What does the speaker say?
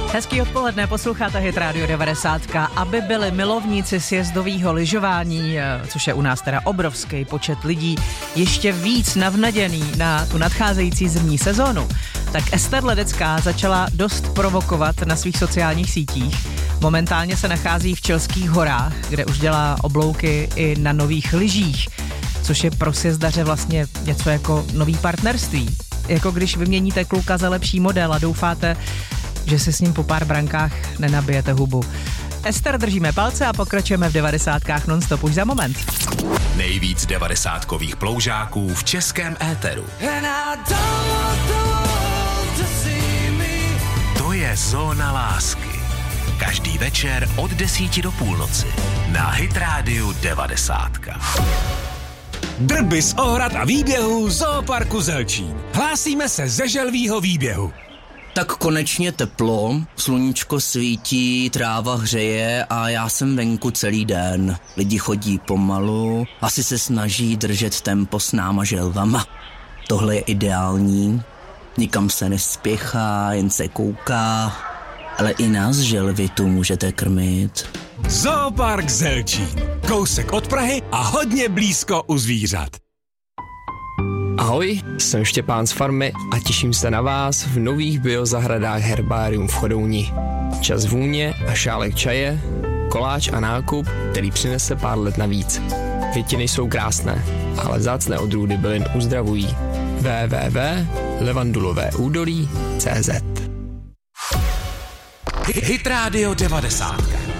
Hezký odpoledne, posloucháte Hit Radio 90. Aby byli milovníci sjezdového lyžování, což je u nás teda obrovský počet lidí, ještě víc navnaděný na tu nadcházející zimní sezónu, tak Ester Ledecká začala dost provokovat na svých sociálních sítích. Momentálně se nachází v Chilských horách, kde už dělá oblouky i na nových lyžích, což je pro sjezdaře vlastně něco jako nový partnerství. Jako když vyměníte kluka za lepší model a doufáte, že si s ním po pár brankách nenabijete hubu. Ester, držíme palce a pokračujeme v 90kách non-stop už za moment. Nejvíc 90kových ploužáků v českém éteru. To je Zóna lásky. Každý večer od 10 do půlnoci na Hit Radio 90. Drby z ohrad a výběhů Zooparku Zelčín. Hlásíme se ze želvýho výběhu. Tak konečně teplo, sluníčko svítí, tráva hřeje a já jsem venku celý den. Lidi chodí pomalu, asi se snaží držet tempo s náma želvama. Tohle je ideální, nikam se nespěchá, jen se kouká, ale i nás želvy tu můžete krmit. Zoopark Zelčín. Kousek od Prahy a hodně blízko u zvířat. Ahoj, jsem Štěpán z farmy a těším se na vás v nových biozahradách Herbarium v Chodouni. Čas vůně a šálek čaje, koláč a nákup, který přinese pár let navíc. Květiny jsou krásné, ale vzácné odrůdy bylin uzdravují. www.levandulovéúdolí.cz Hit Radio 90.